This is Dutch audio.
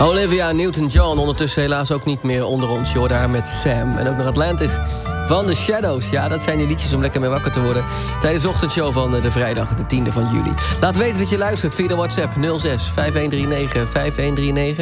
Olivia Newton-John, ondertussen helaas ook niet meer onder ons. Je hoort haar met Sam. En ook nog Atlantis van The Shadows. Ja, dat zijn die liedjes om lekker mee wakker te worden tijdens de ochtendshow van de vrijdag, de 10e van juli. Laat weten dat je luistert via de WhatsApp 06 5139 5139.